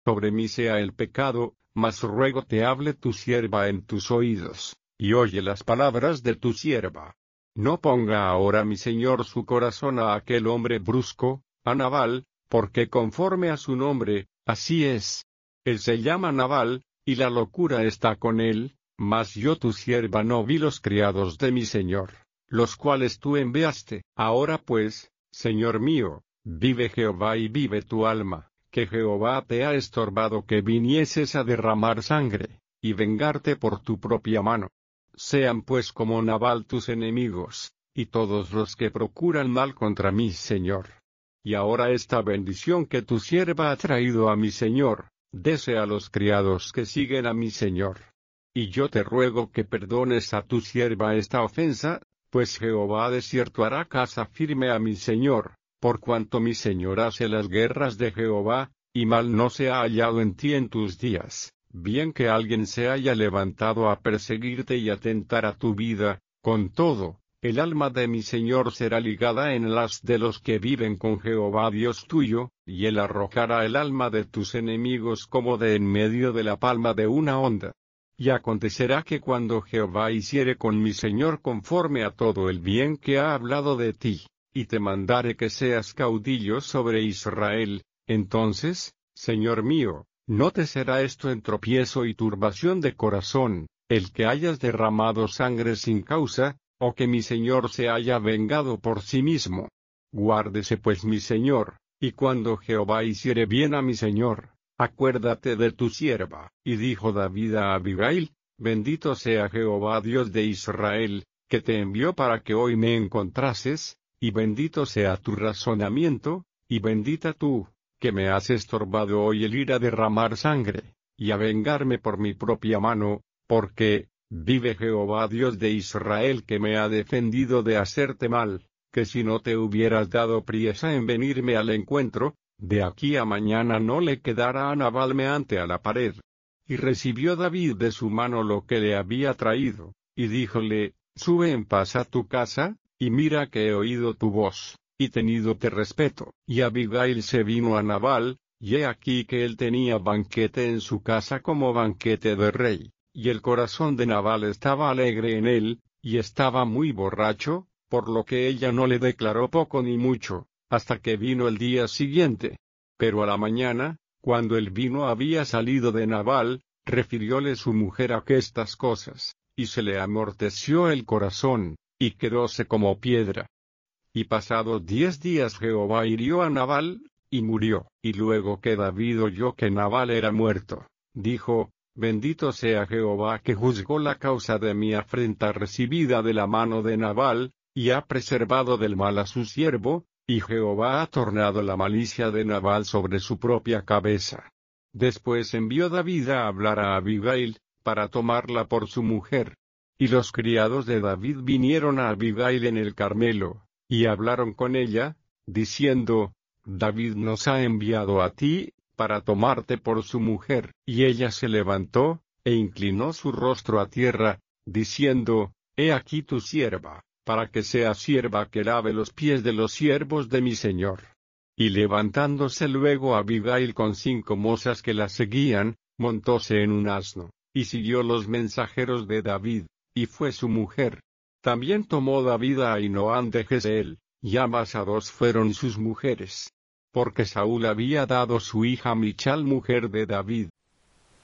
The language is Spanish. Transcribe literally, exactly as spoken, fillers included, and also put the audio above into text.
sobre mí sea el pecado, mas ruego te hable tu sierva en tus oídos, y oye las palabras de tu sierva. No ponga ahora mi señor su corazón a aquel hombre brusco, a Nabal, porque conforme a su nombre, así es. Él se llama Nabal, y la locura está con él, mas yo tu sierva no vi los criados de mi señor, los cuales tú enviaste. Ahora pues, señor mío, vive Jehová y vive tu alma, que Jehová te ha estorbado que vinieses a derramar sangre, y vengarte por tu propia mano. Sean pues como Nabal tus enemigos, y todos los que procuran mal contra mi señor. Y ahora esta bendición que tu sierva ha traído a mi señor, dese a los criados que siguen a mi señor. Y yo te ruego que perdones a tu sierva esta ofensa, pues Jehová de cierto hará casa firme a mi señor, por cuanto mi señor hace las guerras de Jehová, y mal no se ha hallado en ti en tus días, bien que alguien se haya levantado a perseguirte y atentar a tu vida. Con todo, el alma de mi señor será ligada en las de los que viven con Jehová Dios tuyo, y él arrojará el alma de tus enemigos como de en medio de la palma de una onda. Y acontecerá que cuando Jehová hiciere con mi señor conforme a todo el bien que ha hablado de ti, y te mandare que seas caudillo sobre Israel, entonces, señor mío, no te será esto en tropiezo y turbación de corazón, el que hayas derramado sangre sin causa, o que mi señor se haya vengado por sí mismo. Guárdese pues mi señor, y cuando Jehová hiciere bien a mi señor, acuérdate de tu sierva. Y dijo David a Abigail, bendito sea Jehová Dios de Israel, que te envió para que hoy me encontrases, y bendito sea tu razonamiento, y bendita tú, que me has estorbado hoy el ir a derramar sangre, y a vengarme por mi propia mano, porque, vive Jehová Dios de Israel que me ha defendido de hacerte mal, que si no te hubieras dado priesa en venirme al encuentro, de aquí a mañana no le quedara a Nabal meante a la pared. Y recibió David de su mano lo que le había traído, y díjole, sube en paz a tu casa, y mira que he oído tu voz, y tenídote respeto. Y Abigail se vino a Nabal, y he aquí que él tenía banquete en su casa como banquete de rey, y el corazón de Nabal estaba alegre en él, y estaba muy borracho, por lo que ella no le declaró poco ni mucho, hasta que vino el día siguiente. Pero a la mañana, cuando el vino había salido de Nabal, refirióle su mujer aquestas cosas, y se le amorteció el corazón, y quedóse como piedra. Y pasados diez días Jehová hirió a Nabal, y murió. Y luego que David oyó que Nabal era muerto, dijo, bendito sea Jehová que juzgó la causa de mi afrenta recibida de la mano de Nabal, y ha preservado del mal a su siervo, y Jehová ha tornado la malicia de Nabal sobre su propia cabeza. Después envió David a hablar a Abigail, para tomarla por su mujer. Y los criados de David vinieron a Abigail en el Carmelo, y hablaron con ella, diciendo, David nos ha enviado a ti, para tomarte por su mujer. Y ella se levantó, e inclinó su rostro a tierra, diciendo, he aquí tu sierva, para que sea sierva que lave los pies de los siervos de mi señor. Y levantándose luego Abigail con cinco mozas que la seguían, montóse en un asno, y siguió los mensajeros de David, y fue su mujer. También tomó David a Ahinoam de Jezreel, y ambas a dos fueron sus mujeres. Porque Saúl había dado su hija Michal mujer de David,